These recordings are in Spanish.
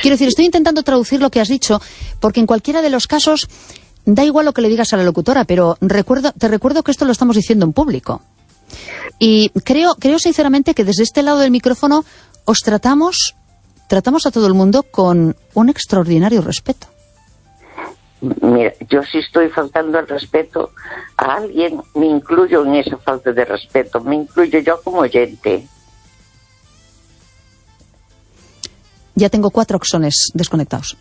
Quiero decir, estoy intentando traducir lo que has dicho, porque en cualquiera de los casos da igual lo que le digas a la locutora, pero te recuerdo que esto lo estamos diciendo en público. Y creo sinceramente que desde este lado del micrófono os tratamos a todo el mundo con un extraordinario respeto. Mira, yo si estoy faltando al respeto a alguien, me incluyo en esa falta de respeto, me incluyo yo como oyente. Ya tengo 4 axones desconectados.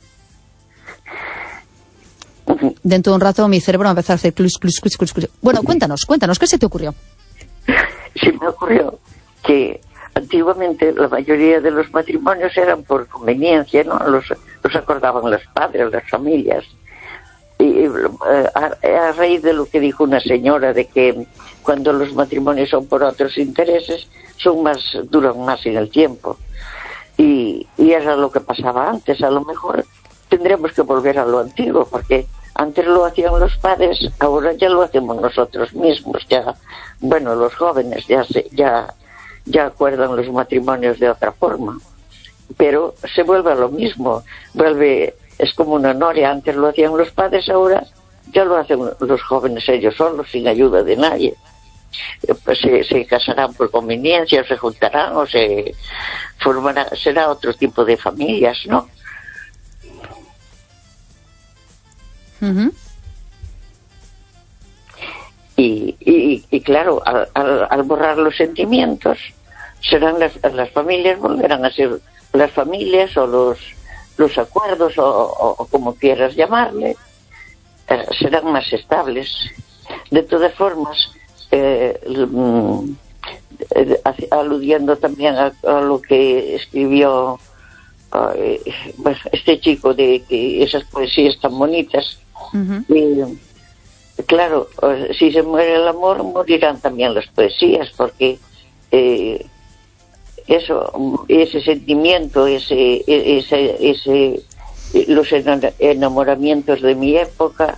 Dentro de un rato mi cerebro va a empezar a hacer clus. Bueno, cuéntanos, ¿qué se te ocurrió? Se me ocurrió que antiguamente la mayoría de los matrimonios eran por conveniencia, ¿no? Los acordaban los padres, las familias. Y a raíz de lo que dijo una señora, de que cuando los matrimonios son por otros intereses, duran más en el tiempo. Y era lo que pasaba antes. A lo mejor tendremos que volver a lo antiguo, porque antes lo hacían los padres, ahora ya lo hacemos nosotros mismos. Ya, bueno, los jóvenes ya acuerdan los matrimonios de otra forma. Pero se vuelve a lo mismo. Es como una noria. Antes lo hacían los padres, ahora ya lo hacen los jóvenes ellos solos, sin ayuda de nadie. Pues se casarán por conveniencia, o se juntarán, o se formarán, será otro tipo de familias, ¿no? Uh-huh. Y claro, al borrar los sentimientos, serán las familias, volverán a ser las familias o los acuerdos o como quieras llamarle, serán más estables. De todas formas, aludiendo también a lo que escribió este chico, de que esas poesías tan bonitas. Uh-huh. Claro, si se muere el amor, morirán también las poesías, porque ese sentimiento, los enamoramientos de mi época,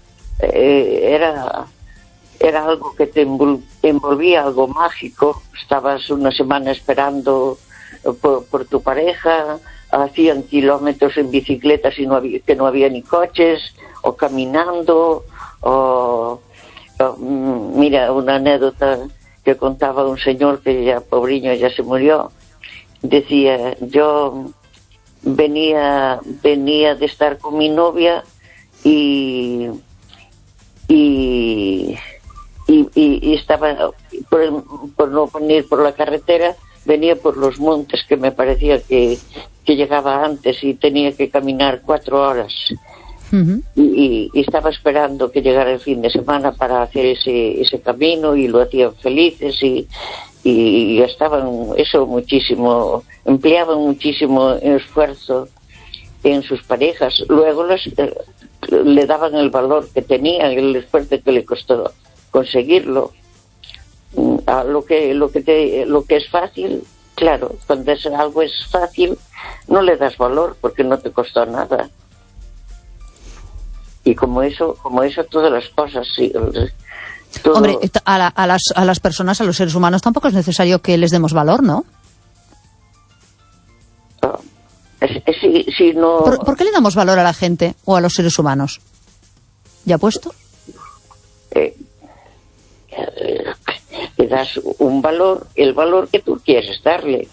era algo que te envolvía, algo mágico. Estabas una semana esperando por tu pareja, hacían kilómetros en bicicletas que no había ni coches, o caminando, mira, una anécdota que contaba un señor que ya, pobriño, ya se murió. Decía, yo venía de estar con mi novia y estaba, por no venir por la carretera, venía por los montes, que me parecía que llegaba antes, y tenía que caminar 4 horas. Uh-huh. Y estaba esperando que llegara el fin de semana para hacer ese camino, y lo hacían felices, y estaban muchísimo, empleaban muchísimo esfuerzo en sus parejas. Luego le daban el valor que tenían, el esfuerzo que le costó conseguirlo. A lo que es fácil, claro, cuando algo es fácil no le das valor porque no te costó nada. Y como eso todas las cosas, sí. Todo... Hombre, a las personas, a los seres humanos, tampoco es necesario que les demos valor, ¿no? Si no... ¿Por qué le damos valor a la gente o a los seres humanos? ¿Ya puesto? Le das un valor, el valor que tú quieres darle.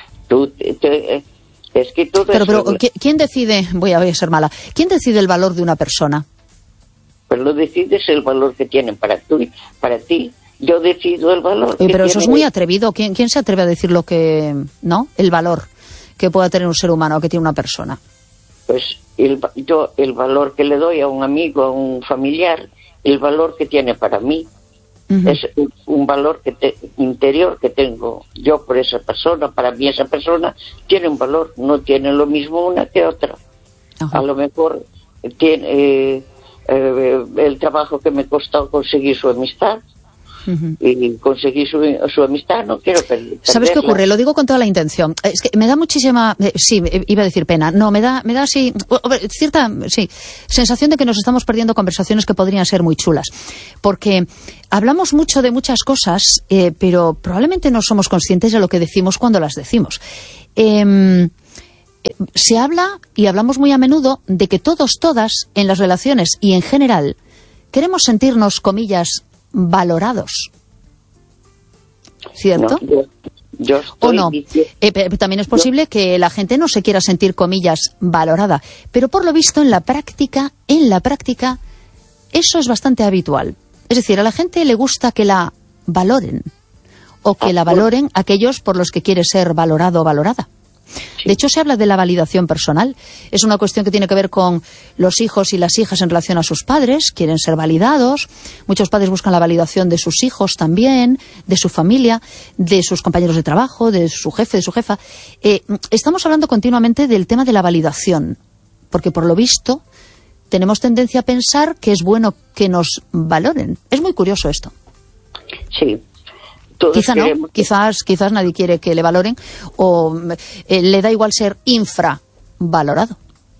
Es que todo pero ¿quién decide? Voy a ser mala. ¿Quién decide el valor de una persona? Pues lo decides el valor que tienen para ti. Yo decido el valor. Pero eso es muy atrevido. ¿Quién se atreve a decir lo que, no? El valor que pueda tener un ser humano o que tiene una persona. Pues yo el valor que le doy a un amigo, a un familiar, el valor que tiene para mí. Uh-huh. Es un valor interior que tengo yo por esa persona. Para mí esa persona tiene un valor, no tiene lo mismo una que otra. Uh-huh. A lo mejor tiene el trabajo que me costó conseguir su amistad. Uh-huh. Y conseguir su amistad, no quiero perderla. ¿Sabes qué ocurre? Lo digo con toda la intención. Es que me da muchísima... sí, iba a decir pena. No, me da así... cierta sensación de que nos estamos perdiendo conversaciones que podrían ser muy chulas. Porque hablamos mucho de muchas cosas, pero probablemente no somos conscientes de lo que decimos cuando las decimos. Se habla, y hablamos muy a menudo, de que todos, todas, en las relaciones y en general, queremos sentirnos, comillas, valorados. ¿Cierto? No, yo estoy ¿O no? También es posible que la gente no se quiera sentir, comillas, valorada. Pero por lo visto, en la práctica, eso es bastante habitual. Es decir, a la gente le gusta que la valoren, o que la valoren aquellos por los que quiere ser valorado o valorada. Sí. De hecho, se habla de la validación personal. Es una cuestión que tiene que ver con los hijos y las hijas en relación a sus padres. Quieren ser validados. Muchos padres buscan la validación de sus hijos también, de su familia, de sus compañeros de trabajo, de su jefe, de su jefa. Estamos hablando continuamente del tema de la validación, porque por lo visto tenemos tendencia a pensar que es bueno que nos valoren. Es muy curioso esto. Sí. Quizá no, quizás nadie quiere que le valoren, o le da igual ser infravalorado.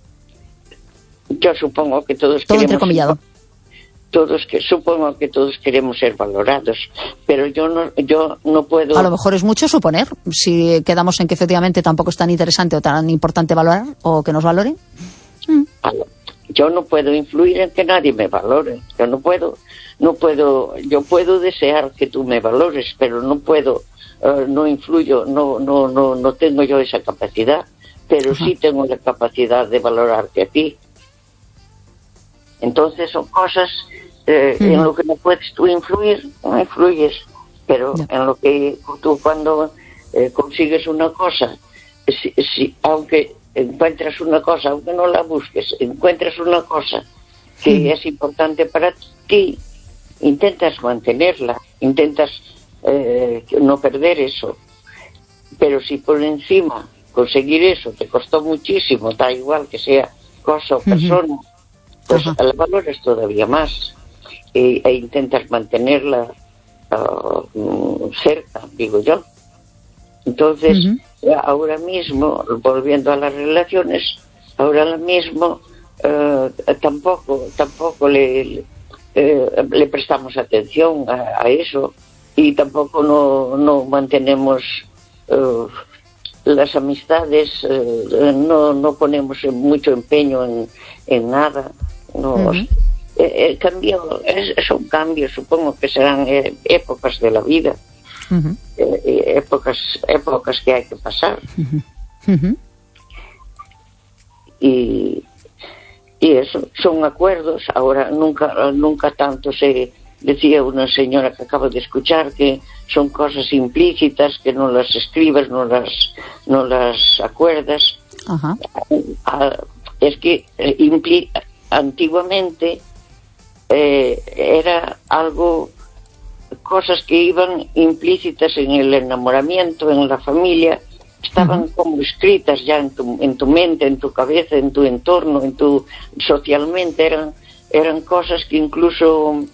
Yo supongo que todos todo queremos... entrecomillado. Supongo que todos queremos ser valorados, pero yo no puedo... A lo mejor es mucho suponer, si quedamos en que efectivamente tampoco es tan interesante o tan importante valorar, o que nos valoren. Yo no puedo influir en que nadie me valore. Yo puedo desear que tú me valores, pero no puedo, no influyo, no tengo yo esa capacidad, pero sí tengo la capacidad de valorarte a ti. Entonces son cosas en lo que no puedes tú influir, no influyes, pero en lo que tú cuando consigues una cosa, aunque encuentras una cosa, aunque no la busques, encuentras una cosa que es importante para ti, intentas mantenerla, intentas no perder eso. Pero si por encima conseguir eso te costó muchísimo, da igual que sea cosa o persona, pues la valoras todavía más e intentas mantenerla cerca, digo yo. Entonces, ahora mismo, volviendo a las relaciones, ahora mismo tampoco le prestamos atención a eso, y tampoco no mantenemos las amistades, no ponemos mucho empeño en nada. Son cambios, supongo que serán épocas de la vida. Épocas que hay que pasar. Y eso son acuerdos. Ahora nunca tanto se decía una señora que acabo de escuchar, que son cosas implícitas, que no las escribas, no las acuerdas. Es que antiguamente era algo, cosas que iban implícitas en el enamoramiento, en la familia, estaban como escritas ya en tu mente, en tu cabeza, en tu entorno, socialmente eran cosas que incluso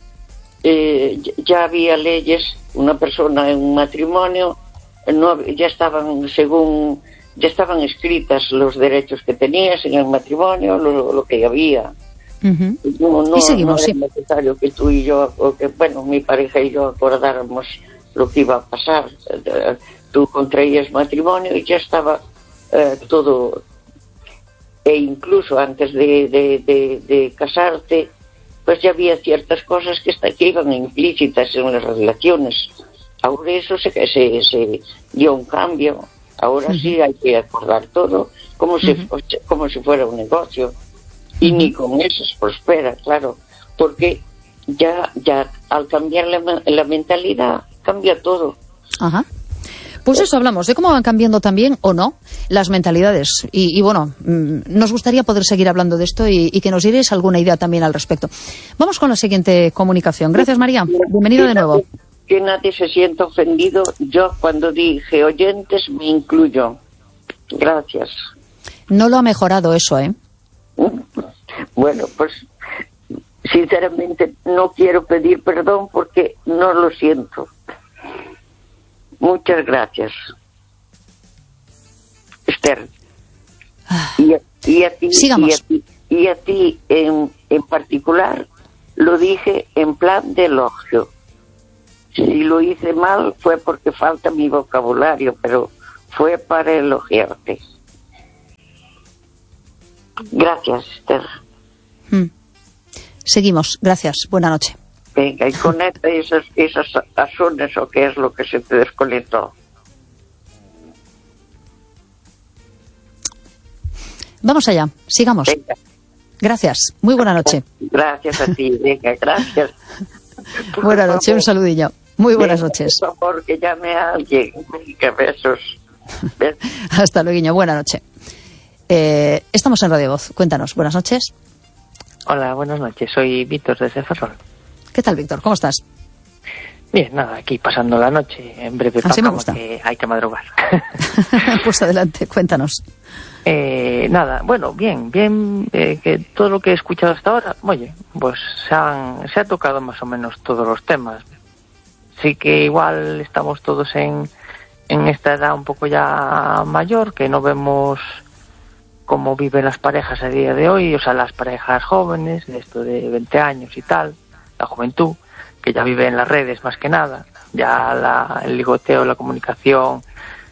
ya había leyes. Una persona en un matrimonio ya estaban escritas los derechos que tenías en el matrimonio, lo que había. No es necesario que tú y yo, o que, mi pareja y yo acordáramos lo que iba a pasar. Tú contraías matrimonio y ya estaba todo. E incluso antes de casarte, pues ya había ciertas cosas que iban implícitas en las relaciones. Ahora eso se dio un cambio. Ahora sí hay que acordar todo como si fuera un negocio. Y ni con eso se prospera, claro, porque ya al cambiar la mentalidad, cambia todo. Pues eso hablamos, de cómo van cambiando también, o no, las mentalidades. Y bueno, nos gustaría poder seguir hablando de esto y que nos dierais alguna idea también al respecto. Vamos con la siguiente comunicación. Gracias, María. Bienvenida de nuevo. Que nadie se sienta ofendido. Yo, cuando dije oyentes, me incluyo. Gracias. No lo ha mejorado eso, ¿eh? Bueno, pues sinceramente no quiero pedir perdón porque no lo siento. Muchas gracias, Esther. Y a ti en particular lo dije en plan de elogio. Si lo hice mal fue porque falta mi vocabulario, pero fue para elogiarte. Gracias, Esther. Seguimos. Gracias. Buena noche. Venga, y conecta esas azones o qué es lo que se te desconectó. Vamos allá. Sigamos. Venga. Gracias. Muy buena noche. Gracias a ti. Venga, gracias. Buena noche. Un saludillo. Muy buenas noches. Por favor, que llame a alguien. Venga, besos. Hasta luego. Buena noche. Estamos en Radio Voz. Cuéntanos. Buenas noches. Hola, buenas noches. Soy Víctor desde Ferrol. ¿Qué tal, Víctor? ¿Cómo estás? Bien, nada, aquí pasando la noche. En breve Así me para gusta. que hay que madrugar. Pues adelante, cuéntanos. Nada, bueno, bien, que todo lo que he escuchado hasta ahora, oye, pues se ha tocado más o menos todos los temas. Sí que igual estamos todos en esta edad un poco ya mayor, que no vemos cómo viven las parejas a día de hoy, o sea, las parejas jóvenes, de esto de 20 años y tal, la juventud, que ya vive en las redes más que nada, ya el ligoteo, la comunicación,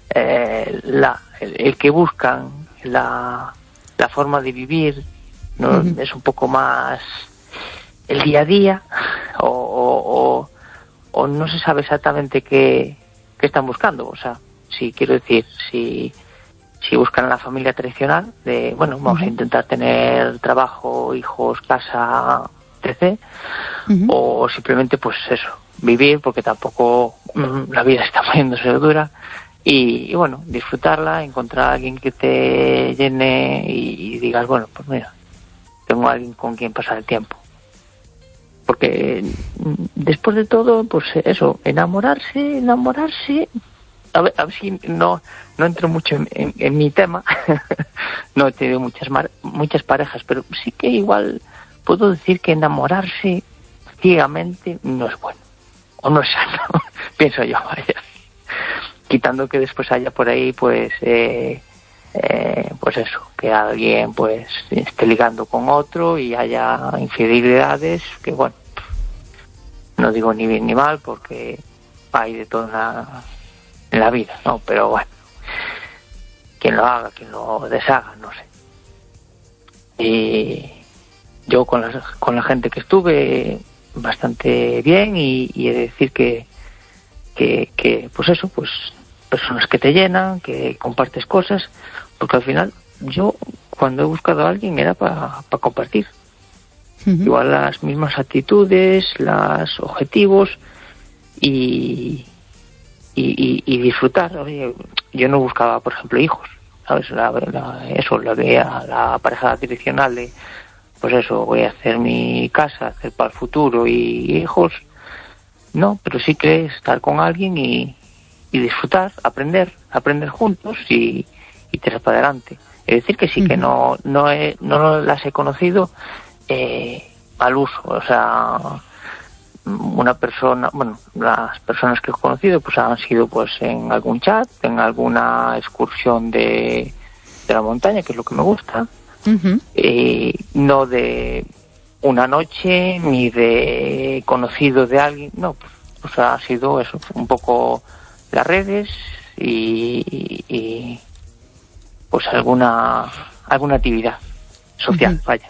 el que buscan, la forma de vivir, ¿no? Es un poco más el día a día, o no se sabe exactamente qué están buscando. O sea, si quiero decir, si buscan la familia tradicional, de bueno, vamos a intentar tener trabajo, hijos, casa, etc., o simplemente pues eso, vivir, porque tampoco la vida está poniéndose dura, y bueno, disfrutarla, encontrar a alguien que te llene y digas, bueno, pues mira, tengo a alguien con quien pasar el tiempo. Porque después de todo, pues eso, enamorarse, a ver si no entro mucho en mi tema. No he tenido muchas parejas, pero sí que igual puedo decir que enamorarse ciegamente no es bueno, o no es sano, pienso yo, vaya. Quitando que después haya por ahí, pues eso, que alguien pues esté ligando con otro y haya infidelidades, que bueno, no digo ni bien ni mal, porque hay de todo en la vida, ¿no? Pero bueno, quien lo haga, quien lo deshaga, no sé. Y yo con la gente que estuve bastante bien, y he de decir que pues eso, pues personas que te llenan, que compartes cosas, porque al final yo cuando he buscado a alguien era para compartir. Igual las mismas actitudes, los objetivos y disfrutar. Oye, yo no buscaba, por ejemplo, hijos, ¿sabes? La veía la pareja tradicional de, pues eso, voy a hacer mi casa, hacer para el futuro y hijos. No, pero sí que estar con alguien y disfrutar, aprender juntos y tirar para adelante. Es decir, que sí que no las he conocido al uso, o sea, una persona, bueno, las personas que he conocido pues han sido pues en algún chat, en alguna excursión de la montaña, que es lo que me gusta, no de una noche ni de conocido de alguien, no, pues ha sido eso, un poco las redes y pues alguna actividad social, vaya.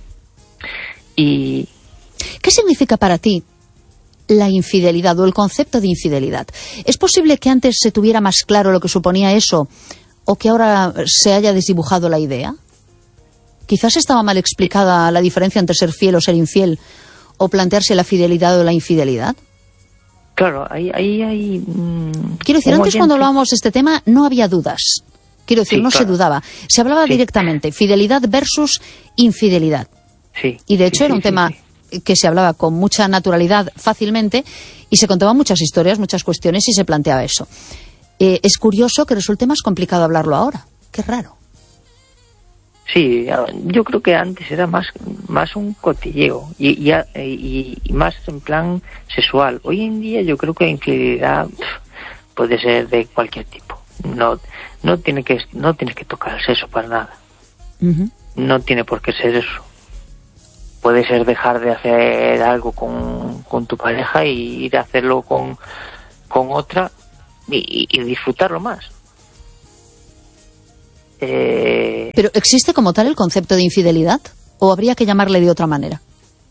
Y ¿qué significa para ti la infidelidad o el concepto de infidelidad? ¿Es posible que antes se tuviera más claro lo que suponía eso, o que ahora se haya desdibujado la idea? Quizás estaba mal explicada la diferencia entre ser fiel o ser infiel, o plantearse la fidelidad o la infidelidad. Claro, ahí hay... Quiero decir, antes cuando hablábamos de este tema no había dudas. Quiero decir, sí, no claro. Se dudaba. Se hablaba directamente, fidelidad versus infidelidad. Sí. Y de hecho era un tema que se hablaba con mucha naturalidad fácilmente, y se contaban muchas historias, muchas cuestiones, y se planteaba eso. Es curioso que resulte más complicado hablarlo ahora. Qué raro. Sí, yo creo que antes era más un cotilleo y más en plan sexual. Hoy en día yo creo que la infidelidad puede ser de cualquier tipo. No tienes que tocar el sexo para nada. No tiene por qué ser eso. Puede ser dejar de hacer algo con tu pareja y ir a hacerlo con otra y disfrutarlo más. ¿Pero existe como tal el concepto de infidelidad? ¿O habría que llamarle de otra manera?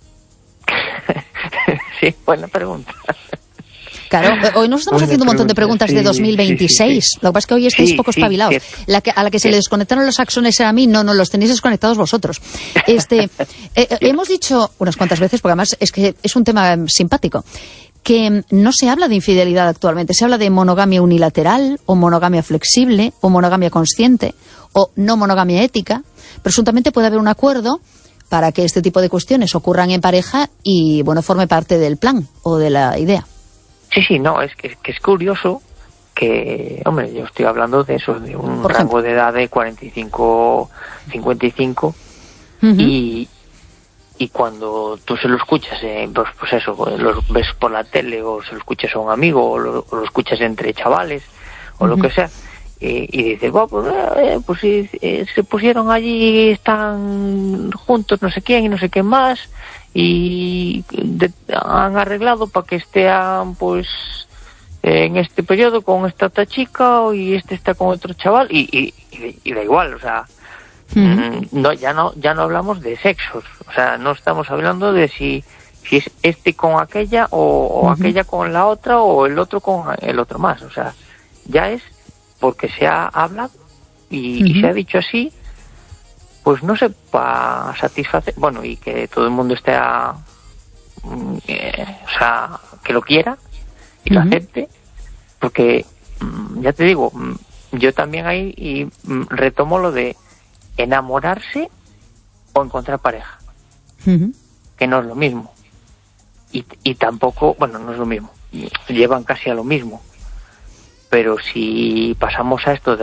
Sí, buena pregunta. Claro, hoy nos estamos haciendo un montón de preguntas de 2026. Sí. Lo que pasa es que hoy estáis poco espabilados. A la que se le desconectaron los axones era a mí, no, los tenéis desconectados vosotros. Hemos dicho unas cuantas veces, porque además es que es un tema simpático, que no se habla de infidelidad actualmente. Se habla de monogamia unilateral, o monogamia flexible, o monogamia consciente, o no monogamia ética. Presuntamente puede haber un acuerdo para que este tipo de cuestiones ocurran en pareja y, bueno, forme parte del plan o de la idea. Sí, no, es que es curioso que, hombre, yo estoy hablando de eso, de un rango de edad de 45, 55, y cuando tú se lo escuchas, pues eso, lo ves por la tele, o se lo escuchas a un amigo, o lo escuchas entre chavales, o lo que sea, y dices, pues si se pusieron allí, están juntos no sé quién y no sé qué más, y han arreglado para que estén pues en este periodo con esta otra chica, y este está con otro chaval, y da igual, o sea, no, ya no hablamos de sexos, o sea, no estamos hablando de si es este con aquella, o aquella con la otra, o el otro con el otro más, o sea, ya es porque se ha hablado y se ha dicho así, pues no sé, para satisfacer, bueno, y que todo el mundo esté o sea, que lo quiera y lo acepte, porque ya te digo, yo también ahí y retomo lo de enamorarse o encontrar pareja, que no es lo mismo, y tampoco, bueno, no es lo mismo, llevan casi a lo mismo, pero si pasamos a esto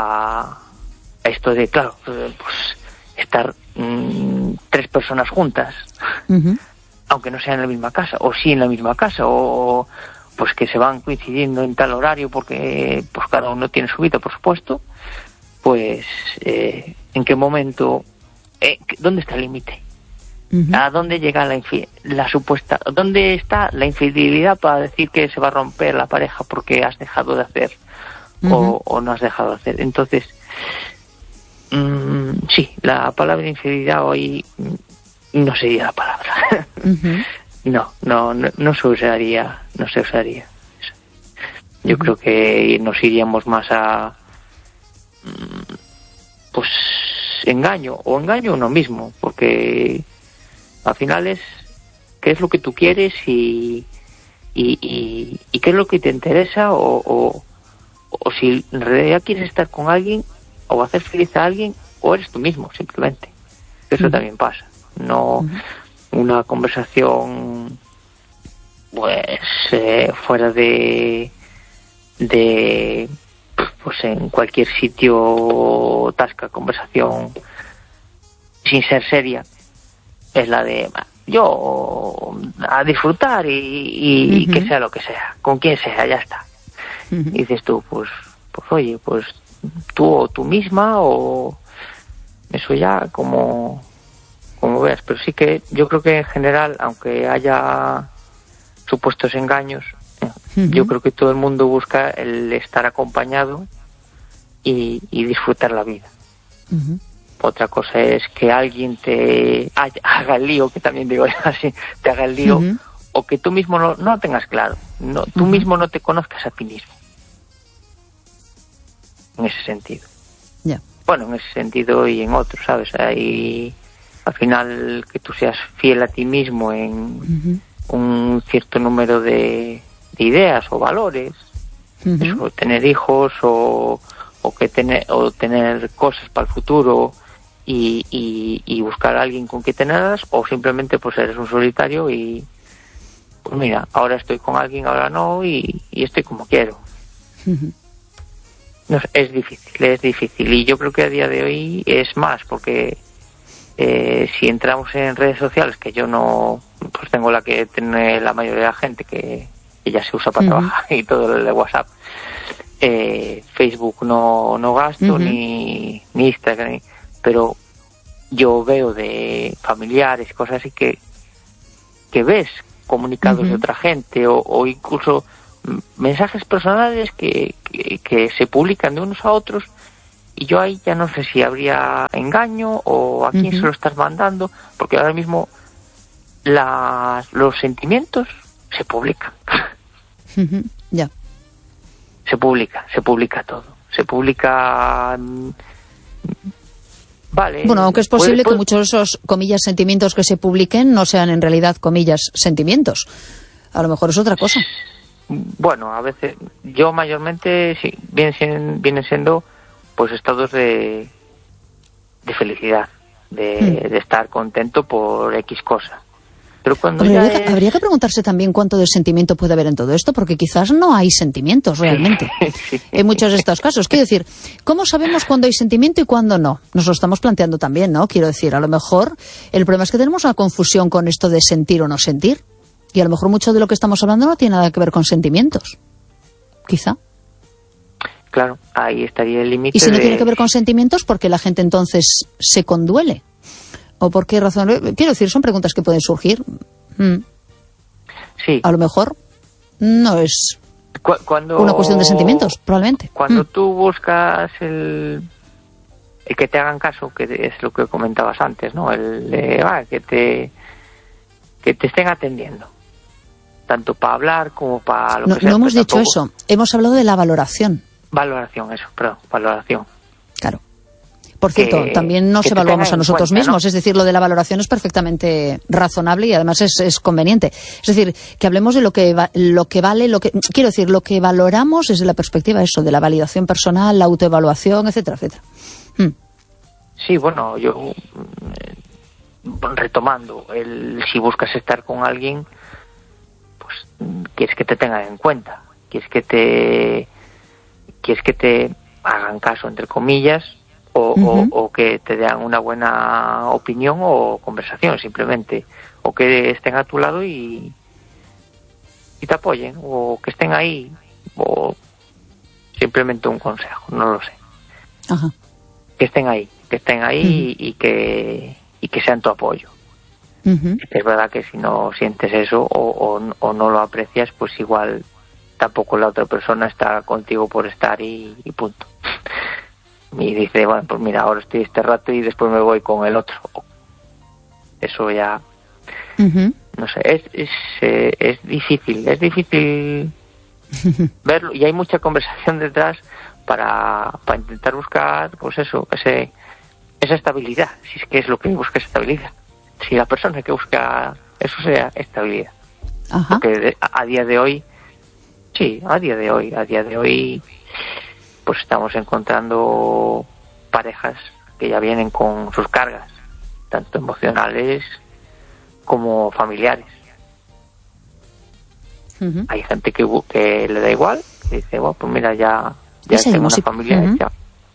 de claro, pues estar 3 personas juntas, aunque no sean en la misma casa, o sí en la misma casa, o pues que se van coincidiendo en tal horario, porque pues cada uno tiene su vida, por supuesto, pues ¿en qué momento, dónde está el límite? ¿A dónde llega la supuesta, dónde está la infidelidad para decir que se va a romper la pareja porque has dejado de hacer o no has dejado de hacer? Entonces, sí, la palabra infidelidad hoy no sería la palabra. No se usaría eso. Yo creo que nos iríamos más a pues engaño uno mismo, porque al final es qué es lo que tú quieres y qué es lo que te interesa, o si en realidad quieres estar con alguien o hacer feliz a alguien, o eres tú mismo simplemente. Eso también pasa. No una conversación pues fuera de pues en cualquier sitio tasca conversación sin ser seria, es la de yo a disfrutar y que sea lo que sea, con quien sea, ya está. Y dices tú, pues oye, pues tú o tú misma, o eso ya como veas, pero sí que yo creo que en general, aunque haya supuestos engaños, yo creo que todo el mundo busca el estar acompañado y disfrutar la vida. Otra cosa es que alguien te haga el lío, que también digo así, te haga el lío, o que tú mismo no lo tengas claro, tú mismo no te conozcas a ti mismo. En ese sentido. Bueno, en ese sentido y en otros, ¿sabes? Ahí, al final, que tú seas fiel a ti mismo en un cierto número de ideas o valores, eso, tener hijos o tener cosas para el futuro, y buscar a alguien con quien tenerlas, o simplemente pues eres un solitario y pues mira, ahora estoy con alguien, ahora no, y estoy como quiero. No, es difícil, y yo creo que a día de hoy es más, porque si entramos en redes sociales, que yo no, pues tengo la que tiene la mayoría de la gente, que ya se usa para trabajar, y todo el de WhatsApp, Facebook no gasto, ni Instagram, pero yo veo de familiares, cosas así que ves comunicados de otra gente, o incluso mensajes personales que se publican de unos a otros, Y yo ahí ya no sé si habría engaño o a quién se lo estás mandando, porque ahora mismo los sentimientos se publican. Ya. Se publica todo. Se publica... Vale. Bueno, aunque es posible que muchos de esos, comillas, sentimientos que se publiquen no sean en realidad, comillas, sentimientos. A lo mejor es otra cosa. Bueno, a veces, yo mayormente, sí, vienen siendo pues estados de felicidad, de estar contento por X cosa. Pero cuando habría que preguntarse también cuánto de sentimiento puede haber en todo esto, porque quizás no hay sentimientos realmente en muchos de estos casos. Quiero decir, ¿cómo sabemos cuándo hay sentimiento y cuándo no? Nos lo estamos planteando también, ¿no? Quiero decir, a lo mejor el problema es que tenemos una confusión con esto de sentir o no sentir, y a lo mejor mucho de lo que estamos hablando no tiene nada que ver con sentimientos. Quizá. Claro, ahí estaría el límite. Y si no tiene que ver con sentimientos, ¿por qué la gente entonces se conduele? ¿O por qué razón? Quiero decir, son preguntas que pueden surgir. Sí. A lo mejor no es una cuestión de sentimientos, probablemente. Cuando tú buscas el que te hagan caso, que es lo que comentabas antes, ¿no? Que te estén atendiendo, tanto para hablar como para lo que sea. No hemos dicho eso, hemos hablado de la valoración. Valoración. Claro. Por cierto, también nos evaluamos a nosotros mismos, ¿no? Es decir, lo de la valoración es perfectamente razonable y además es conveniente. Es decir, que hablemos de lo que vale, quiero decir, lo que valoramos desde la perspectiva de la validación personal, la autoevaluación, etcétera, etcétera. Sí, bueno, yo retomando, si buscas estar con alguien, pues quieres que te tengan en cuenta, quieres que te hagan caso, entre comillas, o que te den una buena opinión o conversación, simplemente, o que estén a tu lado y te apoyen, o que estén ahí, o simplemente un consejo, no lo sé. Ajá. Que estén ahí y que sean tu apoyo. Es verdad que si no sientes eso o no lo aprecias, pues igual tampoco la otra persona está contigo por estar y punto. Y dice, bueno, pues mira, ahora estoy este rato y después me voy con el otro. Eso ya... No sé, es difícil verlo, y hay mucha conversación detrás para intentar buscar, pues eso, esa estabilidad, si es que es lo que busca, esa estabilidad. Si la persona que busca eso sea estabilidad. Ajá. Porque a día de hoy, pues estamos encontrando parejas que ya vienen con sus cargas, tanto emocionales como familiares. Hay gente que le da igual, que dice, bueno, pues mira, ya tengo una familia hecha.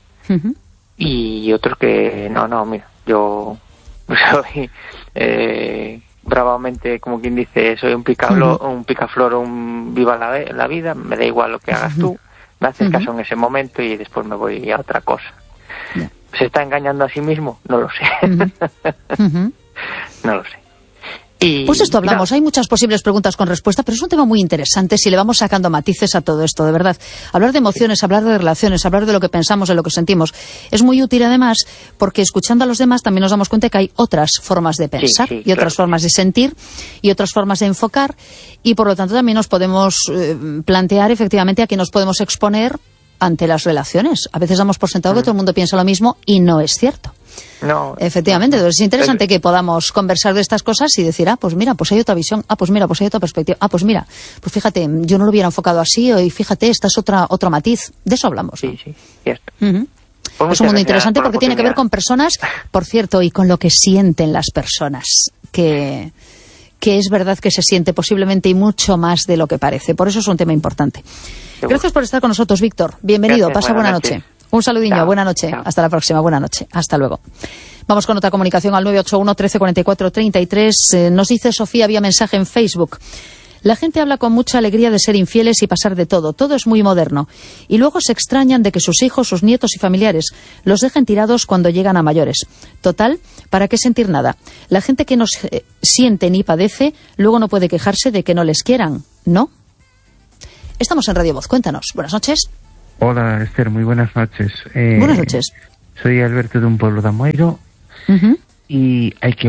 Y otros que, no, mira, yo soy bravamente, como quien dice, soy un picaflor, un viva la vida, me da igual lo que hagas tú, me haces caso en ese momento y después me voy a otra cosa. ¿Se está engañando a sí mismo? No lo sé. No lo sé. Pues esto hablamos, hay muchas posibles preguntas con respuesta, pero es un tema muy interesante si le vamos sacando matices a todo esto, de verdad. Hablar de emociones, hablar de relaciones, hablar de lo que pensamos, de lo que sentimos, es muy útil además porque escuchando a los demás también nos damos cuenta que hay otras formas de pensar y otras formas de sentir y otras formas de enfocar, y por lo tanto también nos podemos plantear efectivamente a qué nos podemos exponer ante las relaciones. A veces damos por sentado que todo el mundo piensa lo mismo y no es cierto. No, efectivamente, entonces es interesante que podamos conversar de estas cosas y decir, pues mira, pues hay otra visión, pues mira, pues hay otra perspectiva, pues mira, pues fíjate, yo no lo hubiera enfocado así, y fíjate, esta es otro matiz. De eso hablamos, ¿no? Sí, cierto. Es un mundo interesante porque tiene que ver con personas, por cierto, y con lo que sienten las personas, que es verdad que se siente posiblemente y mucho más de lo que parece. Por eso es un tema importante. Seguro. Gracias por estar con nosotros, Víctor. Bienvenido, pasa buena noche. Un saludinho, chao. Buena noche. Chao. Hasta la próxima, buena noche. Hasta luego. Vamos con otra comunicación al 981 1344 33. Nos dice Sofía vía mensaje en Facebook. La gente habla con mucha alegría de ser infieles y pasar de todo. Todo es muy moderno. Y luego se extrañan de que sus hijos, sus nietos y familiares los dejen tirados cuando llegan a mayores. Total, ¿para qué sentir nada? La gente que nos siente ni padece, luego no puede quejarse de que no les quieran, ¿no? Estamos en Radio Voz. Cuéntanos. Buenas noches. Hola, Esther, muy buenas noches. Buenas noches. Soy Alberto de un pueblo de Amoeiro. Y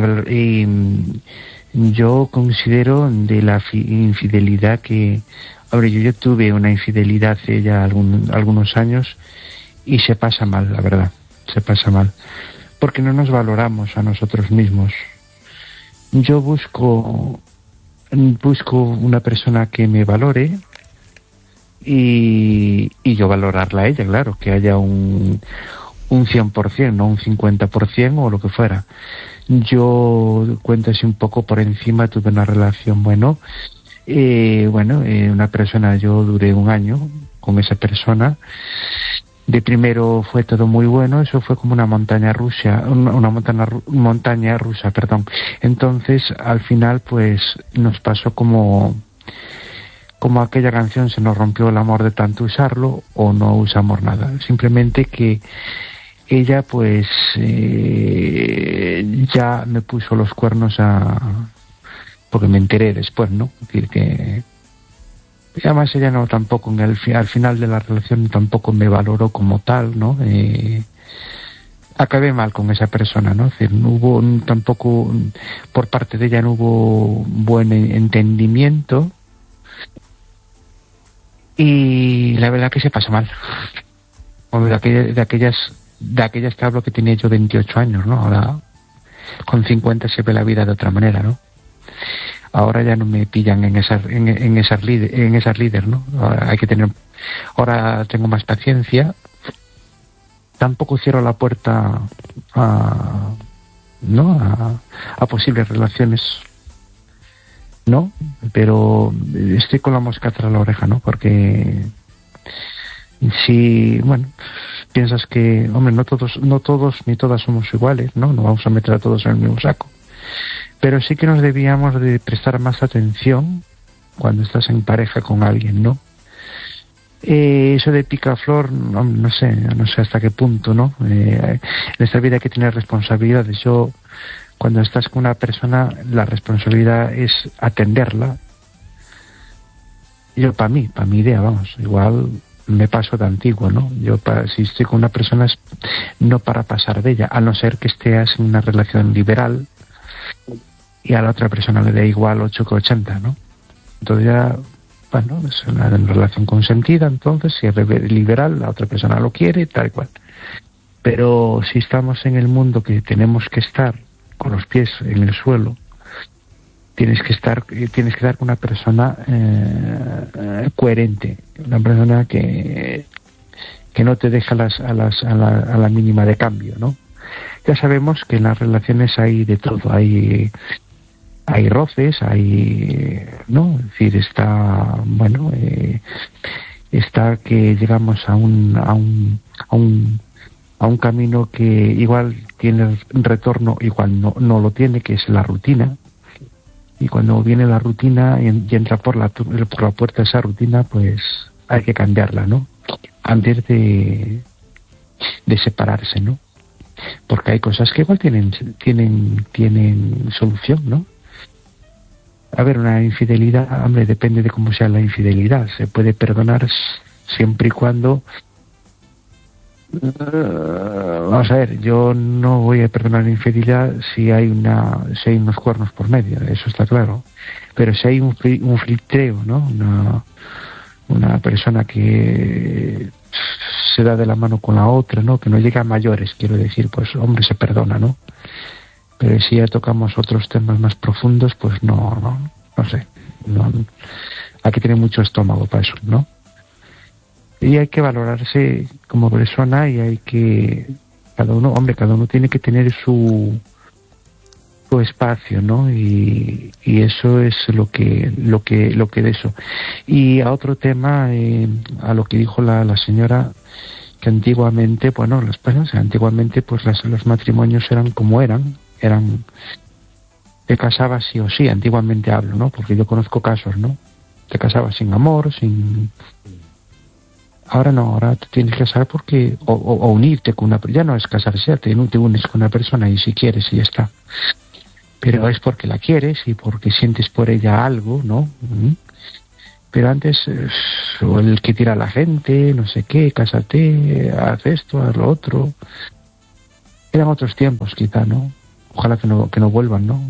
yo considero de la infidelidad que... Ahora, yo tuve una infidelidad hace ya algunos años y se pasa mal, la verdad, se pasa mal. Porque no nos valoramos a nosotros mismos. Yo busco una persona que me valore y yo valorarla a ella, claro, que haya un 100%, no un 50% o lo que fuera. Yo cuento así un poco por encima, tuve una relación, una persona, yo duré 1 año con esa persona. De primero fue todo muy bueno, eso fue como una montaña rusa, perdón. Entonces, al final, pues, nos pasó como aquella canción, se nos rompió el amor de tanto usarlo, o no usamos nada. Simplemente que ella, pues, ya me puso los cuernos porque me enteré después, ¿no? Es decir, que además ella no tampoco, al final de la relación tampoco me valoró como tal, ¿no? Acabé mal con esa persona, ¿no? Es decir, no hubo tampoco, por parte de ella no hubo buen entendimiento y la verdad que se pasa mal. De aquellas que hablo, que tenía yo 28 años, ¿no? Ahora con 50 se ve la vida de otra manera, ¿no? Ahora ya no me pillan en esas líderes, ¿no? Ahora tengo más paciencia. Tampoco cierro la puerta a posibles relaciones, ¿no? Pero estoy con la mosca tras la oreja, ¿no? Porque si, piensas que, hombre, no todos ni todas somos iguales, ¿no? No vamos a meter a todos en el mismo saco. Pero sí que nos debíamos de prestar más atención cuando estás en pareja con alguien, ¿no? Eso de picaflor, no sé hasta qué punto, ¿no? En esta vida hay que tener responsabilidades. Cuando estás con una persona, la responsabilidad es atenderla. Para mi idea, igual me paso de antiguo, ¿no? Si estoy con una persona es no para pasar de ella, a no ser que estés en una relación liberal y a la otra persona le da igual 8 que 80, ¿no? Entonces ya, es una relación consentida, entonces, si es liberal, la otra persona lo quiere, tal cual. Pero si estamos en el mundo que tenemos que estar con los pies en el suelo, tienes que dar con una persona coherente, una persona que no te deja a la mínima de cambio, ¿no? Ya sabemos que en las relaciones hay de todo, hay roces, ¿no? Es decir, está que llegamos a un camino que igual tiene retorno, igual no lo tiene, que es la rutina. Y cuando viene la rutina y entra por la puerta esa rutina, pues hay que cambiarla, ¿no? Antes de separarse, ¿no? Porque hay cosas que igual tienen solución, ¿no? A ver, una infidelidad, hombre, depende de cómo sea la infidelidad. Se puede perdonar siempre y cuando... vamos a ver, yo no voy a perdonar la infidelidad si hay unos cuernos por medio, eso está claro. Pero si hay un flirteo, ¿no? Una persona que se da de la mano con la otra, ¿no? Que no llega a mayores, quiero decir, pues hombre, se perdona, ¿no? Pero si ya tocamos otros temas más profundos, pues no sé. Hay que tener mucho estómago para eso, ¿no? Y hay que valorarse como persona y cada uno tiene que tener su espacio, ¿no? Y eso es lo que de eso. Y a otro tema, a lo que dijo la señora, que antiguamente, antiguamente pues los matrimonios eran como eran, te casabas sí o sí, antiguamente hablo, ¿no? Porque yo conozco casos, ¿no? Te casabas sin amor, Ahora no, ahora te tienes que casar porque... O unirte con una... Ya no es casarse, te unes con una persona y si quieres y ya está. Pero es porque la quieres y porque sientes por ella algo, ¿no? Pero antes, o el que tira a la gente, no sé qué, cásate, haz esto, haz lo otro. Eran otros tiempos, quizá, ¿no? Ojalá que no vuelvan, ¿no?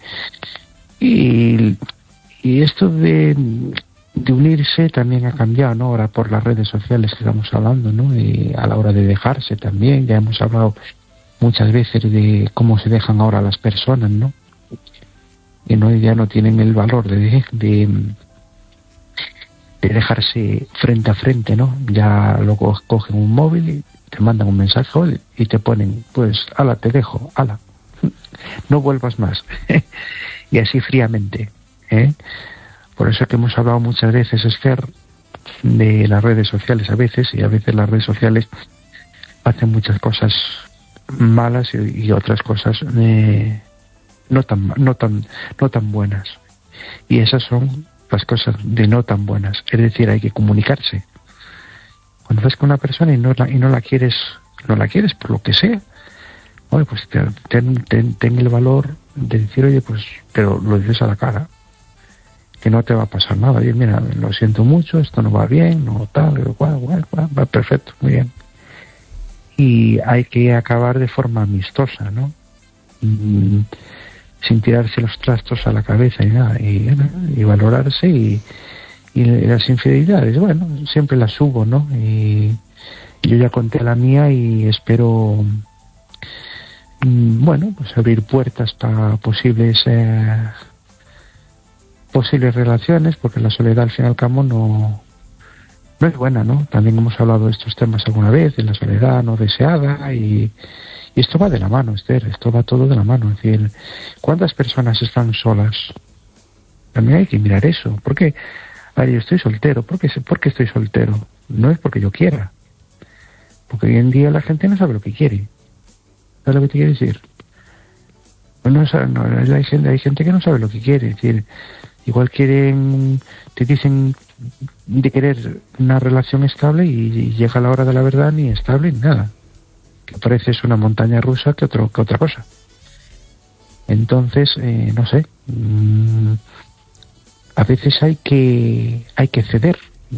Y esto de unirse también ha cambiado, ¿no? Ahora por las redes sociales que estamos hablando, ¿no? Y a la hora de dejarse también, ya hemos hablado muchas veces de cómo se dejan ahora las personas, ¿no? Que ya no tienen el valor de dejarse frente a frente, ¿no? Ya luego cogen un móvil y te mandan un mensaje y te ponen, pues, ala, te dejo, ala, no vuelvas más. Y así fríamente, ¿eh? Por eso que hemos hablado muchas veces, Esther, de las redes sociales a veces, y a veces las redes sociales hacen muchas cosas malas y otras cosas no tan buenas. Y esas son las cosas de no tan buenas. Es decir, hay que comunicarse. Cuando ves con una persona y no la quieres por lo que sea, oye, pues ten el valor de decir, oye, pues, pero lo dices a la cara, que no te va a pasar nada. Oye, mira, lo siento mucho, esto no va bien, no tal, va perfecto, muy bien. Y hay que acabar de forma amistosa, ¿no? Sin tirarse los trastos a la cabeza y nada, y valorarse y las infidelidades, bueno, siempre las subo, ¿no? Y yo ya conté la mía y espero, bueno, pues abrir puertas para posibles relaciones, porque la soledad al fin y al cabo no es buena, ¿no? También hemos hablado de estos temas alguna vez, de la soledad no deseada, y esto va de la mano, Esther, esto va todo de la mano. Es decir, ¿cuántas personas están solas? También hay que mirar eso. ¿Por qué? A ver, yo estoy soltero. ¿Por qué estoy soltero? No es porque yo quiera. Porque hoy en día la gente no sabe lo que quiere. ¿Sabes lo que te quiero decir? Hay gente que no sabe lo que quiere. Es decir, igual te dicen de querer una relación estable y llega la hora de la verdad, ni estable ni nada. Que parece es una montaña rusa que otra cosa. Entonces, no sé, a veces hay que ceder.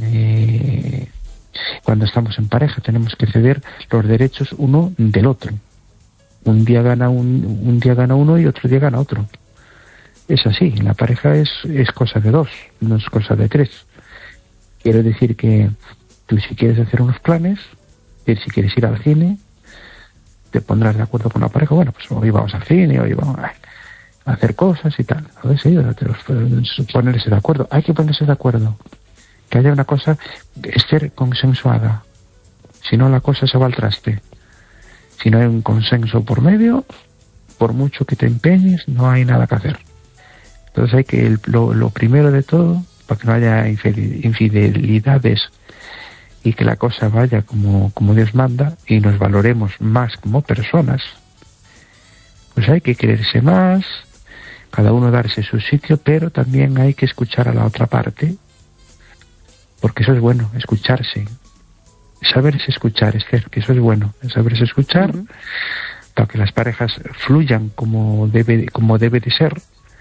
Cuando estamos en pareja tenemos que ceder los derechos uno del otro. Un día gana uno y otro día gana otro. Es así, la pareja es cosa de dos, no es cosa de tres. Quiero decir que tú, si quieres hacer unos planes, si quieres ir al cine, te pondrás de acuerdo con la pareja. Bueno, pues hoy vamos al cine, hoy vamos a hacer cosas y tal. A ver, sí, ponerse de acuerdo. Hay que ponerse de acuerdo. Que haya una cosa, ser consensuada. Si no, la cosa se va al traste. Si no hay un consenso por medio, por mucho que te empeñes, no hay nada que hacer. Entonces hay que, lo primero de todo, para que no haya infidelidades y que la cosa vaya como Dios manda y nos valoremos más como personas, pues hay que quererse más, cada uno darse su sitio, pero también hay que escuchar a la otra parte, porque eso es bueno, escucharse, saberse escuchar, Esther, que eso es bueno, saberse escuchar, para que las parejas fluyan como debe de ser.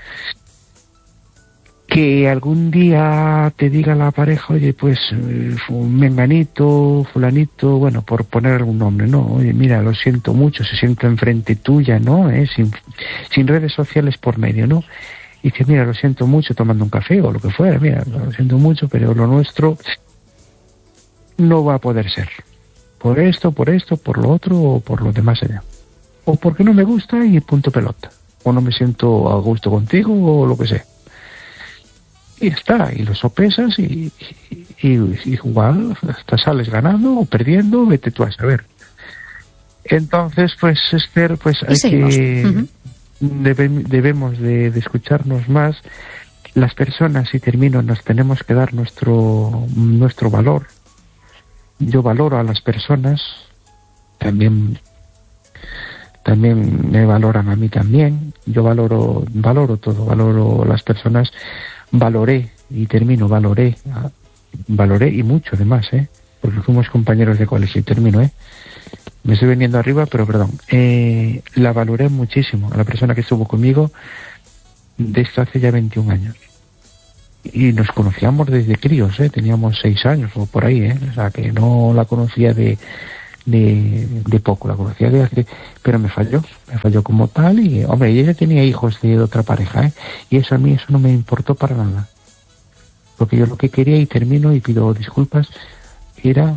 Que algún día te diga la pareja, oye, pues menganito, fulanito, bueno, por poner algún nombre, ¿no? Oye, mira, lo siento mucho, se sienta enfrente tuya, ¿no? Sin redes sociales por medio, ¿no? Y dice, mira, lo siento mucho, tomando un café o lo que fuera, mira, lo siento mucho, pero lo nuestro no va a poder ser. Por esto, por lo otro o por lo demás allá. O porque no me gusta y punto pelota. O no me siento a gusto contigo o lo que sea. Y está, y lo sopesas y igual hasta sales ganando o perdiendo, vete tú a saber. Entonces, pues, Esther, pues hay que debemos de escucharnos más. Las personas, y termino, nos tenemos que dar nuestro valor. Yo valoro a las personas, también me valoran a mí también. Yo valoro todo, valoro las personas. Valoré y mucho además, porque fuimos compañeros de colegio, y termino, me estoy viniendo arriba, pero perdón, la valoré muchísimo, a la persona que estuvo conmigo de esto hace ya 21 años. y nos conocíamos desde críos, teníamos 6 años o por ahí, o sea que no la conocía de poco, la conocía de hace, pero me falló como tal. Y hombre, ella tenía hijos de otra pareja, y eso a mí no me importó para nada, porque yo lo que quería, y termino y pido disculpas, era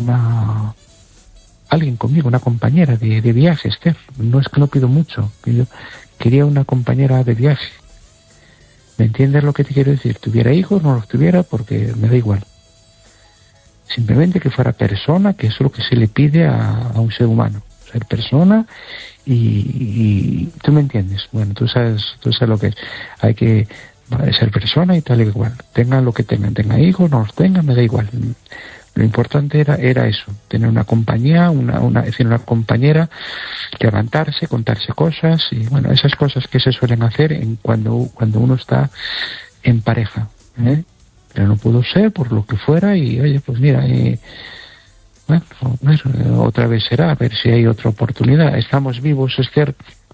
alguien conmigo, una compañera de viaje, Esther. No es que no pido mucho, yo quería una compañera de viaje. ¿Me entiendes lo que te quiero decir? Tuviera hijos, no los tuviera, porque me da igual. Simplemente que fuera persona, que es lo que se le pide a un ser humano. Ser persona y tú me entiendes. Bueno, tú sabes lo que es. Hay que ser persona y tal y igual. Tengan lo que tengan hijos, no los tengan, me da igual. Lo importante era eso, tener una compañía, una compañera, levantarse, contarse cosas, y bueno, esas cosas que se suelen hacer cuando uno está en pareja, Pero no pudo ser por lo que fuera, y oye, pues mira, bueno, otra vez será, a ver si hay otra oportunidad. Estamos vivos, Esther,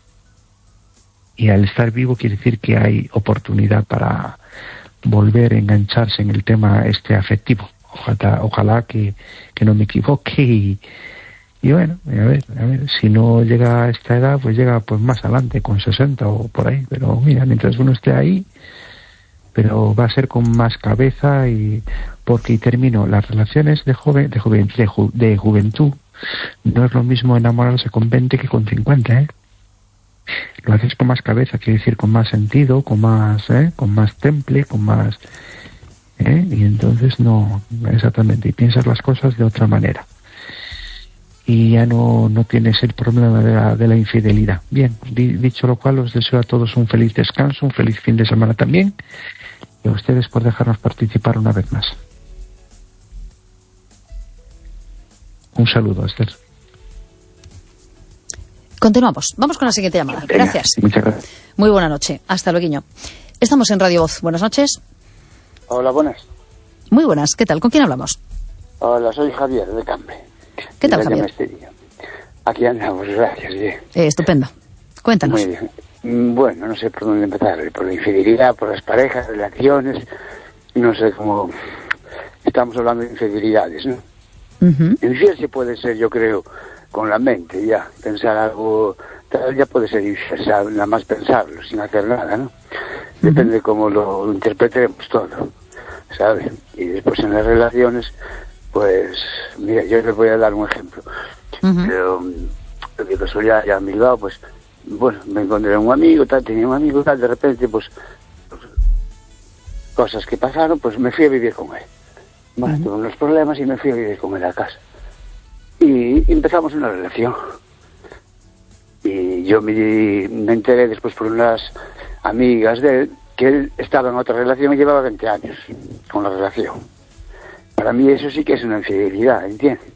y al estar vivo quiere decir que hay oportunidad para volver a engancharse en el tema afectivo. Ojalá que no me equivoque, y bueno, a ver, si no llega a esta edad, pues llega pues más adelante, con 60 o por ahí, pero mira, mientras uno esté ahí, pero va a ser con más cabeza, y porque termino las relaciones de juventud, no es lo mismo enamorarse con 20 que con 50, Lo haces con más cabeza, quiere decir con más sentido, con más temple, con más, y entonces no, exactamente, y piensas las cosas de otra manera, y ya no tienes el problema de la infidelidad. Bien, dicho lo cual, os deseo a todos un feliz descanso, un feliz fin de semana también, y a ustedes por dejarnos participar una vez más. Un saludo, Esther. Continuamos. Vamos con la siguiente llamada. Venga, gracias. Muchas gracias. Muy buena noche. Hasta luego. Estamos en Radio Voz. Buenas noches. Hola, buenas. Muy buenas. ¿Qué tal? ¿Con quién hablamos? Hola, soy Javier de Cambre. ¿Qué tal, Javier? Aquí andamos, gracias. Bien. Estupendo. Cuéntanos. Muy bien. Bueno, no sé por dónde empezar. Por la infidelidad, por las parejas, relaciones. No sé cómo. Estamos hablando de infidelidades, ¿no? Infiel se puede ser, yo creo, con la mente, ya. Pensar algo, ya puede ser infiel, nada más pensarlo, sin hacer nada, ¿no? Depende cómo lo interpretemos todo, ¿sabes? Y después en las relaciones, pues, mira, yo les voy a dar un ejemplo. Pero, de casualidad, ya a mi lado, pues, bueno, me encontré un amigo, tenía un amigo, de repente, pues, cosas que pasaron, pues me fui a vivir con él. Bueno, tuve unos problemas y me fui a vivir con él a casa. Y empezamos una relación. Y yo me enteré después por unas amigas de él que él estaba en otra relación y llevaba 20 años con la relación. Para mí eso sí que es una infidelidad, ¿entiendes?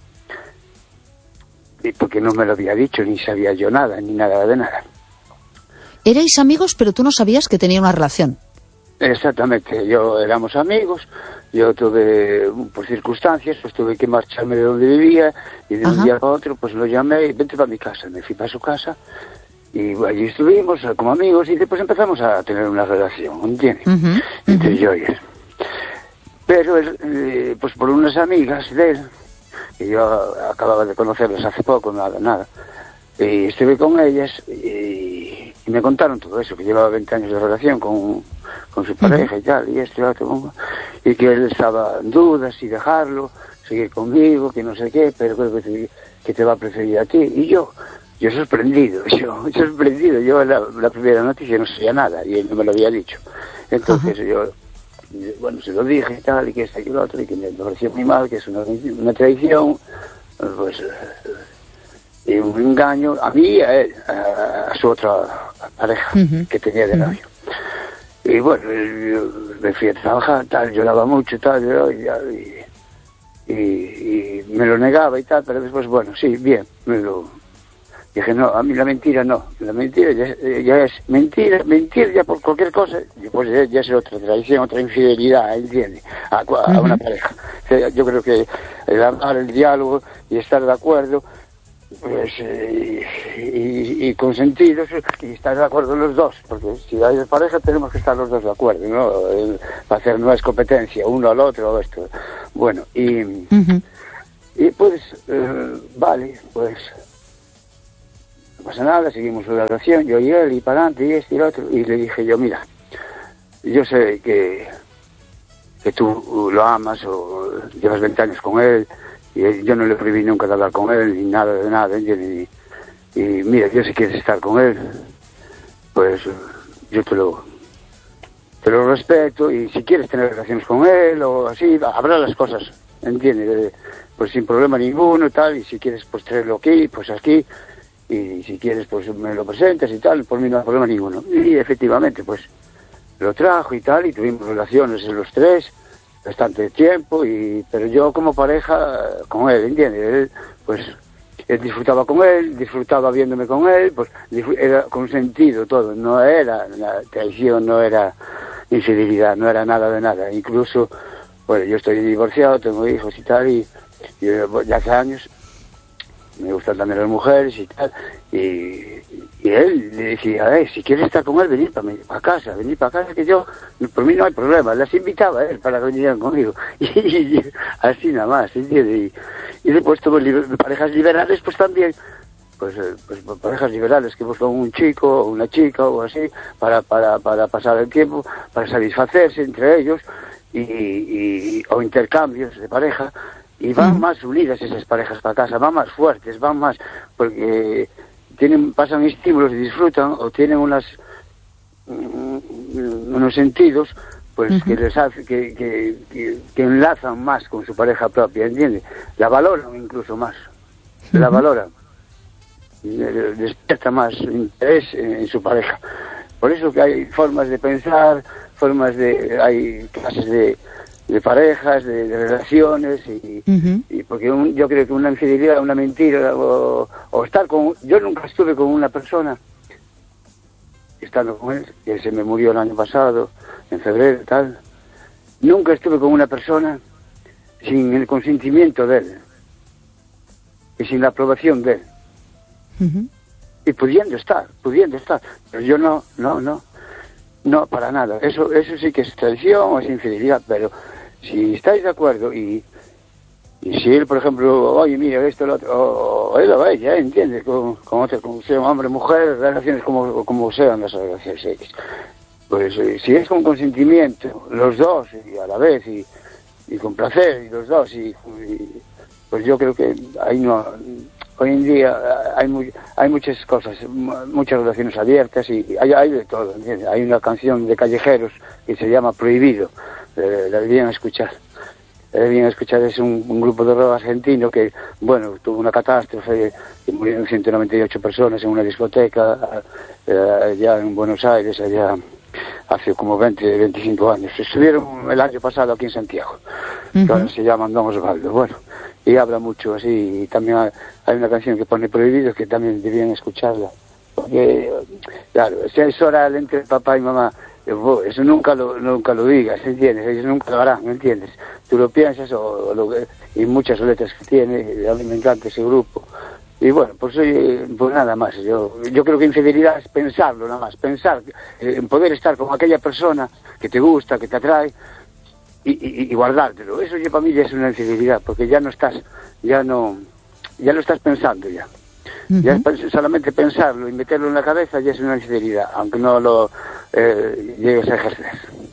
Y porque no me lo había dicho, ni sabía yo nada, ni nada de nada. Erais amigos, pero tú no sabías que tenía una relación. Exactamente, éramos amigos. Yo tuve, por circunstancias, pues tuve que marcharme de donde vivía, y de un día para otro, pues lo llamé y vente para mi casa. Me fui para su casa, y allí estuvimos como amigos, y después empezamos a tener una relación, ¿entiendes? Entre yo y él. Pero él, pues por unas amigas de él, que yo acababa de conocerlas hace poco, nada, y estuve con ellas, y me contaron todo eso, que llevaba 20 años de relación con su pareja y tal, y esto y otro, y que él estaba en dudas si dejarlo, seguir conmigo, que no sé qué, pero que te va a preferir a ti. Y yo sorprendido, yo la primera noticia no sabía nada, y él no me lo había dicho. Entonces yo, bueno, se lo dije y tal, y que esto y lo otro, y que me pareció muy mal, que es una traición, pues, y un engaño a mí y a él, a su otra pareja que tenía de novio. Y bueno, yo me fui a trabajar, tal, lloraba mucho, tal, y me lo negaba y tal, pero después, bueno, sí, bien, dije, no, a mí la mentira no, la mentira ya es mentir ya por cualquier cosa, pues ya es otra traición, otra infidelidad, ¿entiendes? A una pareja. Yo creo que el hablar, el diálogo y estar de acuerdo, pues y consentidos, y estar de acuerdo los dos, porque si hay pareja tenemos que estar los dos de acuerdo, ¿no? Para hacer no es competencia uno al otro o esto. Bueno, y pues vale, pues no pasa nada, seguimos la relación, yo y él, y para adelante, y este y el otro, y le dije yo, mira, yo sé que tú lo amas o llevas 20 años con él, y yo no le prohibí nunca de hablar con él, ni nada de nada, ¿entiendes? Y mira, yo si quieres estar con él, pues yo te lo respeto, y si quieres tener relaciones con él o así, habrá las cosas, ¿entiendes? Pues sin problema ninguno, tal, y si quieres pues traerlo aquí, pues aquí, y si quieres pues me lo presentas y tal, por mí no hay problema ninguno. Y efectivamente pues lo trajo y tal, y tuvimos relaciones los tres bastante tiempo, pero yo como pareja con él, ¿entiendes? Él, pues él disfrutaba con él, disfrutaba viéndome con él, pues era consentido todo, no era traición, no era infidelidad, no era nada de nada. Incluso, bueno, yo estoy divorciado, tengo hijos y tal, y ya hace años me gustan también las mujeres y tal, y él le decía, si quieres estar con él, venir para casa, que yo, por mí no hay problema, las invitaba a él para que vinieran conmigo, y así nada más, ¿entiendes? Y después tuve parejas liberales, pues también, pues parejas liberales que buscan un chico o una chica o así, para pasar el tiempo, para satisfacerse entre ellos, o intercambios de pareja, y van más unidas esas parejas para casa, van más fuertes, van más, porque pasan estímulos y disfrutan, o tienen unos sentidos, pues que les hace, que enlazan más con su pareja propia, ¿entiendes? La valoran incluso más, la valoran, despierta más interés en su pareja. Por eso que hay formas de pensar, hay clases de parejas, de relaciones, y porque yo creo que una infidelidad, una mentira, o estar con... Yo nunca estuve con una persona, estando con él, que se me murió el año pasado, en febrero, tal. Nunca estuve con una persona sin el consentimiento de él, y sin la aprobación de él. Y pudiendo estar. Pero yo no, para nada. Eso sí que es traición o es infidelidad, pero si estáis de acuerdo y si él, por ejemplo, oye, mira, esto, lo otro, o él o ella, ¿entiendes? Con otro, como sea hombre, mujer, relaciones como sean las relaciones, pues si es con consentimiento, los dos, y a la vez, y con placer, y los dos, pues yo creo que ahí no... Hoy en día hay muchas cosas, muchas relaciones abiertas, y hay de todo, ¿entiendes? Hay una canción de Callejeros que se llama Prohibido, la debían escuchar. Es un grupo de rock argentino que, bueno, tuvo una catástrofe, y murieron 198 personas en una discoteca allá en Buenos Aires, allá hace como 25 años. Estuvieron el año pasado aquí en Santiago, que ahora se llaman Don Osvaldo. Bueno, y habla mucho así, y también hay una canción que pone Prohibido que también debían escucharla, porque claro, si es hora entre papá y mamá, eso nunca lo digas, ¿entiendes? Ellos nunca lo harán, ¿me entiendes? Tú lo piensas, y muchas letras que tiene, a mí me encanta ese grupo, y bueno, pues nada más, yo creo que infidelidad es pensarlo, nada más, pensar en poder estar con aquella persona que te gusta, que te atrae, y guardártelo. Eso para mí ya es una infidelidad, porque ya lo estás pensando ya. Ya solamente pensarlo y meterlo en la cabeza ya es una infidelidad, aunque no lo llegues a ejercer.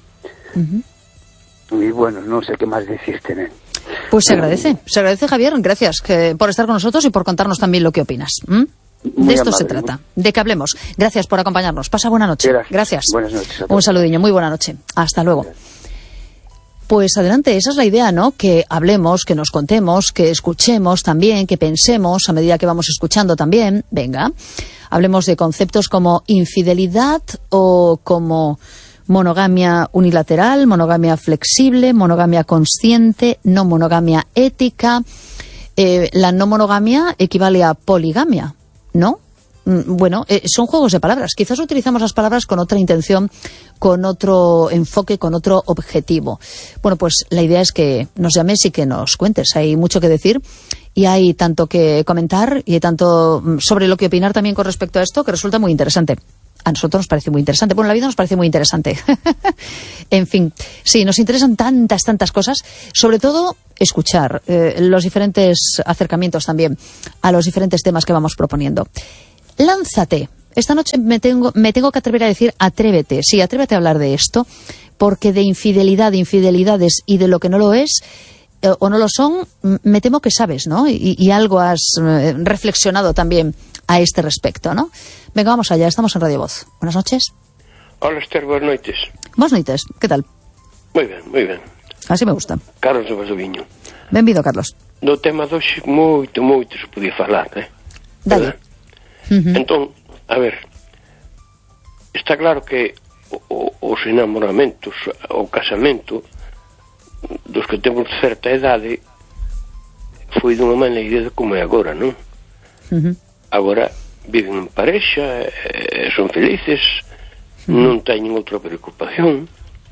Y bueno, no sé qué más decirte, ¿eh? Pues se agradece, Javier, gracias por estar con nosotros y por contarnos también lo que opinas. De esto se trata, de que hablemos. Gracias por acompañarnos. Pasa buena noche. Gracias. Buenas noches. Un saludiño, muy buena noche. Hasta luego. Gracias. Pues adelante, esa es la idea, ¿no? Que hablemos, que nos contemos, que escuchemos también, que pensemos a medida que vamos escuchando también. Venga, hablemos de conceptos como infidelidad o como monogamia unilateral, monogamia flexible, monogamia consciente, no monogamia ética. La no monogamia equivale a poligamia, ¿no? Bueno, son juegos de palabras. Quizás utilizamos las palabras con otra intención, con otro enfoque, con otro objetivo. Bueno, pues la idea es que nos llames y que nos cuentes. Hay mucho que decir Y hay tanto que comentar y hay tanto sobre lo que opinar también con respecto a esto, que resulta muy interesante. A nosotros nos parece muy interesante. Bueno, la vida nos parece muy interesante. En fin, sí, nos interesan tantas cosas. Sobre todo, escuchar los diferentes acercamientos también a los diferentes temas que vamos proponiendo. Lánzate. Esta noche me tengo que atrever a decir atrévete. Sí, atrévete a hablar de esto, porque de infidelidad, de infidelidades y de lo que no lo es o no lo son, me temo que sabes, ¿no? Y algo has reflexionado también a este respecto, ¿no? Venga, vamos allá, estamos en Radio Voz. Buenas noches. Hola, Esther, buenas noites. Buenas noites, que tal? Moi ben, moi ben. Así me gusta. Carlos de Valdoviño. Benvido, Carlos. Do tema de hoxe moito se podía falar, Dale. Entón, a ver, está claro que os enamoramentos, o casamento dos que temos certa idade foi dunha maneira como é agora, non? Agora viven en parexa, son felices, non teñen outra preocupación.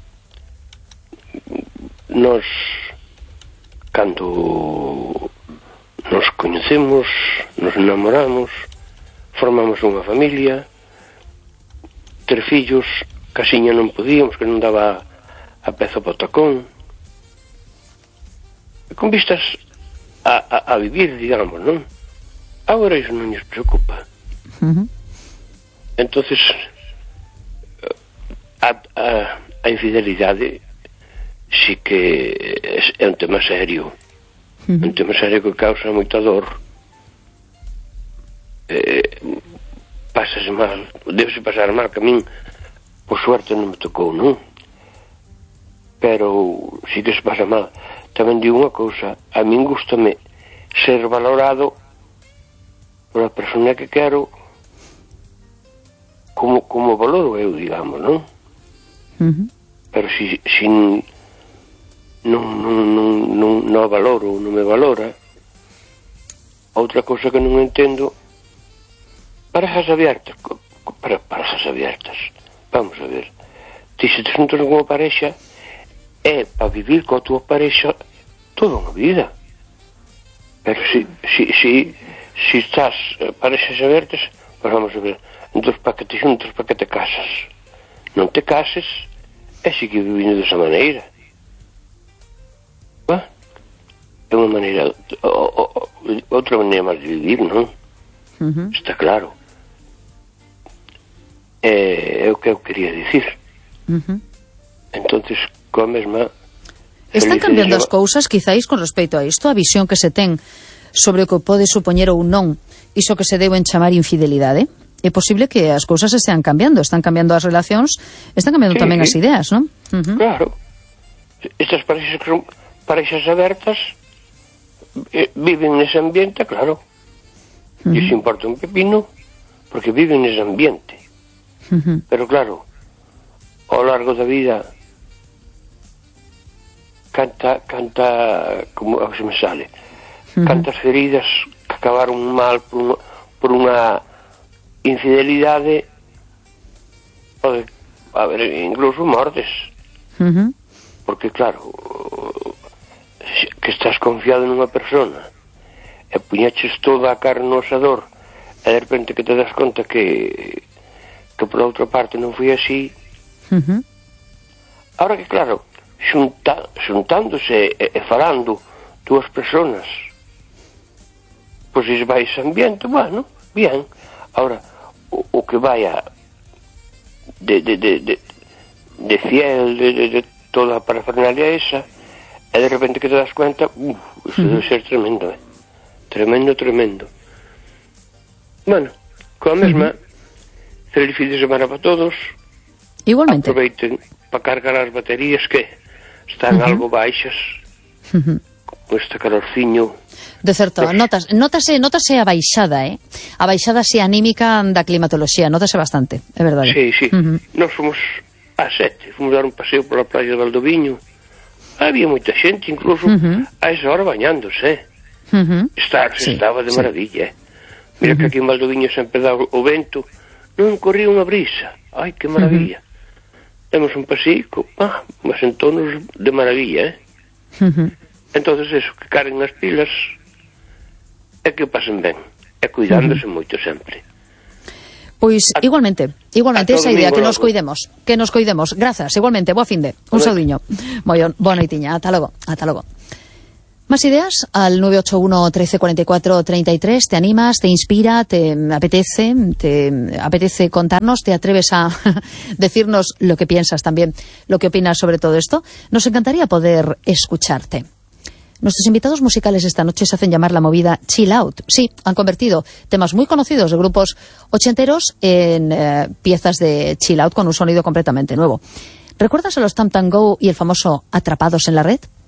Nos, cando nos coñecemos, nos enamoramos, formamos unha familia, ter fillos, casiña non podíamos, que non daba a peza para o tacón, con vistas a vivir, digamos, non? Agora iso non nos preocupa. Entonces a infidelidade sí que é un tema serio, un tema serio que causa moita dor. Pásase mal, debese pasar mal, que a min por suerte non me tocou, non? Pero sí que se pasa mal. Tamén digo unha cousa, a min gústame ser valorado pola persona que quero como valoro eu, digamos, non? Pero si non a valoro ou non me valora, outra cousa que non entendo, parejas abiertas, vamos a ver, ti se te xuntas con unha parexa é para vivir coa tua parexa toda unha vida, pero si estás parexas abertas, pues vamos a ver, entón para que te xuntas, para que te casas, non te cases e sigue vivindo desa maneira. É unha maneira, outra maneira máis de vivir, non? Está claro. É o que eu quería dicir. Entonces, coa mesma... Están cambiando as cousas, quizáis, con respecto a isto, a visión que se ten sobre o que pode supoñer ou non iso que se deu en chamar infidelidade. É posible que as cousas estean cambiando, están cambiando as relacións, están cambiando tamén as ideas, non? Claro. Estas parexas que son parexas abertas viven nese ambiente, claro. E se importa un pepino porque viven nese ambiente. Pero claro, ao largo da vida canta como se me sale, cantas feridas que acabaron mal por unha infidelidade, pode haber incluso mortes, porque claro, que estás confiado nunha persona e puñeches toda a carne no asador e de repente que te das conta que por outra parte non foi así. Ahora que claro, xuntándose e falando dúas personas, pois se vai ese ambiente, bueno, bien. Ahora, o que vaya de fiel, de toda a parafernalia esa, e de repente que te das cuenta, iso debe ser tremendo, tremendo. Bueno, coa mesma, feliz fin de semana para todos. Igualmente. Aproveiten para cargar as baterías que están algo baixas con este calorciño. De certo, notase a baixada, a baixada anímica da climatoloxía, notase bastante, é verdade. Sí. Nós fomos a 7, fomos dar un paseo pola praia de Valdoviño, había moita xente, incluso a esa hora bañándose, estaba de maravilla. Mira que aquí en Valdoviño sempre dá o vento, non corría unha brisa, ai que maravilla. Temos un pasico, mas entonos de maravilla, Entonces eso, que caren as pilas e que pasen ben, e cuidándose moito sempre. Pois igualmente esa idea, que nos cuidemos. Grazas, igualmente, boa finde. Un saudiño. Boa noitiña, ata logo. Más ideas al 981 13 44 33. ¿Te animas, te inspira, te apetece contarnos? ¿Te atreves a decirnos lo que piensas también, lo que opinas sobre todo esto? Nos encantaría poder escucharte. Nuestros invitados musicales esta noche se hacen llamar la movida Chill Out. Sí, han convertido temas muy conocidos de grupos ochenteros en piezas de Chill Out con un sonido completamente nuevo. ¿Recuerdas a los Tam Tam Go y el famoso Atrapados en la Red?